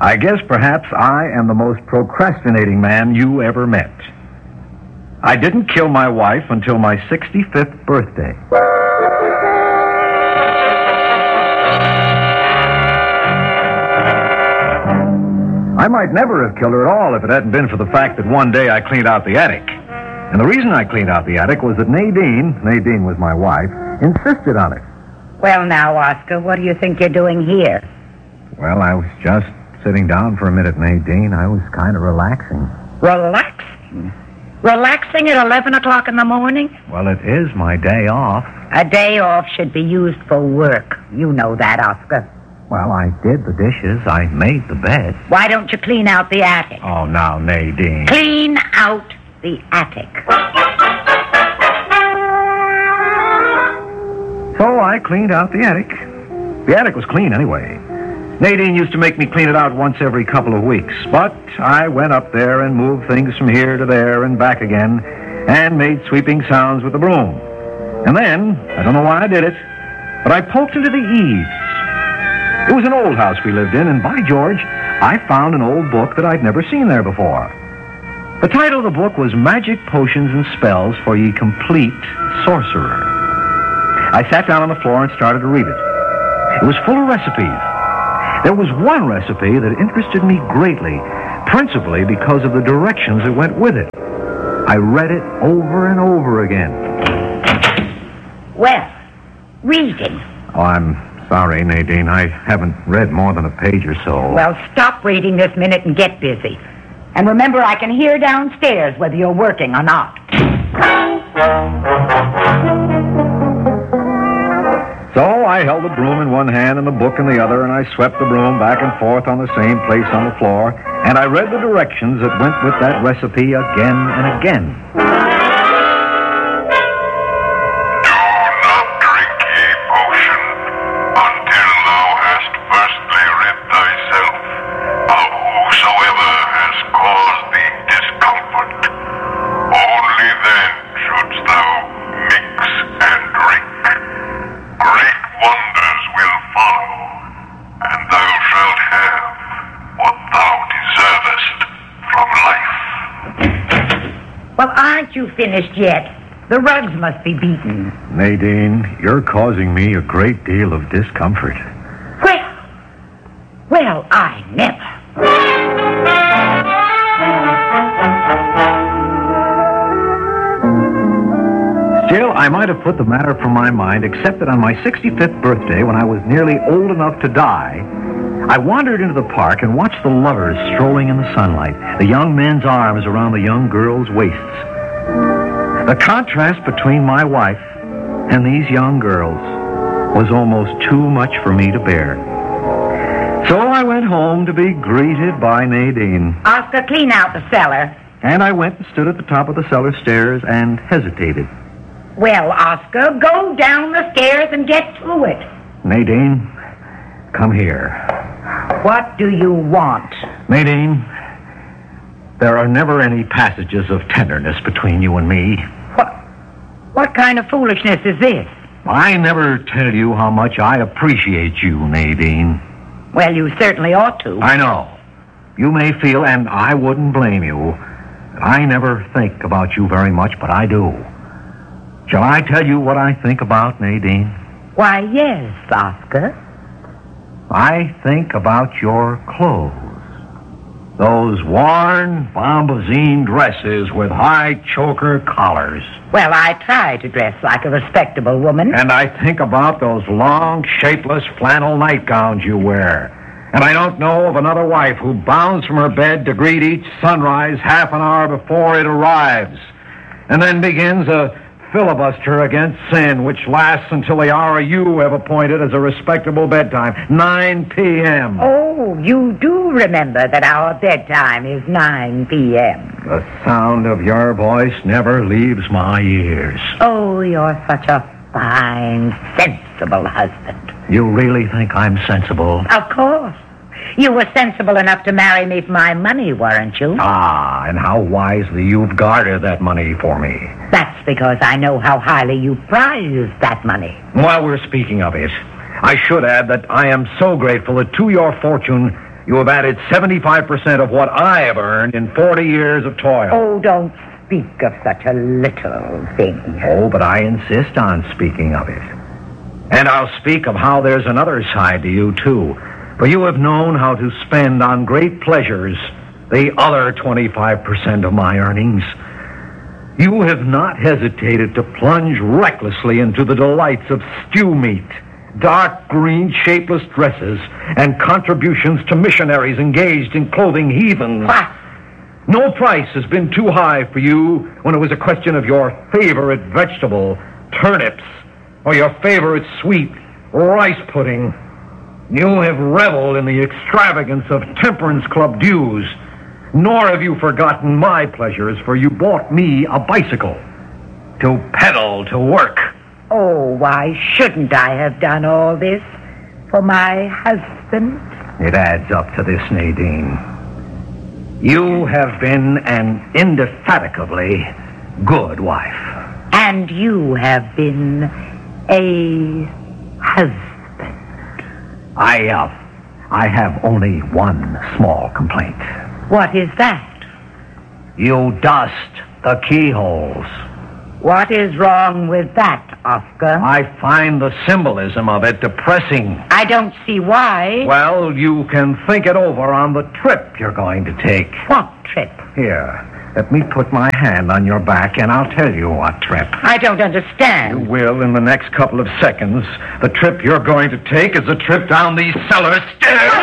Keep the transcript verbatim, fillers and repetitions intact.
I guess perhaps I am the most procrastinating man you ever met. I didn't kill my wife until my sixty-fifth birthday. I might never have killed her at all if it hadn't been for the fact that one day I cleaned out the attic. And the reason I cleaned out the attic was that Nadine, Nadine was my wife, insisted on it. Well, now, Oscar, what do you think you're doing here? Well, I was just sitting down for a minute, Nadine. I was kind of relaxing. Relaxing? Relaxing at eleven o'clock in the morning? Well, it is my day off. A day off should be used for work. You know that, Oscar. Well, I did the dishes. I made the bed. Why don't you clean out the attic? Oh, now, Nadine. Clean out the attic. So I cleaned out the attic. The attic was clean anyway. Nadine used to make me clean it out once every couple of weeks. But I went up there and moved things from here to there and back again and made sweeping sounds with the broom. And then, I don't know why I did it, but I poked into the eaves. It was an old house we lived in, and by George, I found an old book that I'd never seen there before. The title of the book was Magic Potions and Spells for Ye Complete Sorcerer. I sat down on the floor and started to read it. It was full of recipes. There was one recipe that interested me greatly, principally because of the directions that went with it. I read it over and over again. Well, reading. Oh, I'm sorry, Nadine. I haven't read more than a page or so. Well, stop reading this minute and get busy. And remember, I can hear downstairs whether you're working or not. So I held the broom in one hand and the book in the other, and I swept the broom back and forth on the same place on the floor, and I read the directions that went with that recipe again and again. You finished yet. The rugs must be beaten. Nadine, you're causing me a great deal of discomfort. Well, well, I never. Still, I might have put the matter from my mind, except that on my sixty-fifth birthday, when I was nearly old enough to die, I wandered into the park and watched the lovers strolling in the sunlight, the young men's arms around the young girls' waists. The contrast between my wife and these young girls was almost too much for me to bear. So I went home to be greeted by Nadine. Oscar, clean out the cellar. And I went and stood at the top of the cellar stairs and hesitated. Well, Oscar, go down the stairs and get to it. Nadine, come here. What do you want? Nadine, there are never any passages of tenderness between you and me. What, what kind of foolishness is this? I never tell you how much I appreciate you, Nadine. Well, you certainly ought to. I know. You may feel, and I wouldn't blame you, that I never think about you very much, but I do. Shall I tell you what I think about, Nadine? Why, yes, Oscar. I think about your clothes. Those worn bombazine dresses with high choker collars. Well, I try to dress like a respectable woman. And I think about those long, shapeless flannel nightgowns you wear. And I don't know of another wife who bounds from her bed to greet each sunrise half an hour before it arrives, and then begins a filibuster against sin, which lasts until the hour you have appointed as a respectable bedtime, nine p.m. Oh, you do remember that our bedtime is nine p.m. The sound of your voice never leaves my ears. Oh, you're such a fine, sensible husband. You really think I'm sensible? Of course. You were sensible enough to marry me for my money, weren't you? Ah, and how wisely you've guarded that money for me. That's because I know how highly you prize that money. While we're speaking of it, I should add that I am so grateful that to your fortune You have added seventy-five percent of what I have earned in forty years of toil. Oh, don't speak of such a little thing. Oh, but I insist on speaking of it. And I'll speak of how there's another side to you, too. For you have known how to spend on great pleasures the other twenty-five percent of my earnings. You have not hesitated to plunge recklessly into the delights of stew meat, dark green shapeless dresses, and contributions to missionaries engaged in clothing heathens. What? No price has been too high for you when it was a question of your favorite vegetable, turnips, or your favorite sweet, rice pudding. You have reveled in the extravagance of temperance club dues, nor have you forgotten my pleasures, for you bought me a bicycle to pedal to work. Oh, why shouldn't I have done all this for my husband? It adds up to this, Nadine. You have been an indefatigably good wife. And you have been a husband. I, uh, I have only one small complaint. What is that? You dust the keyholes. What is wrong with that, Oscar? I find the symbolism of it depressing. I don't see why. Well, you can think it over on the trip you're going to take. What trip? Here, let me put my hand on your back and I'll tell you what trip. I don't understand. You will in the next couple of seconds. The trip you're going to take is a trip down these cellar stairs.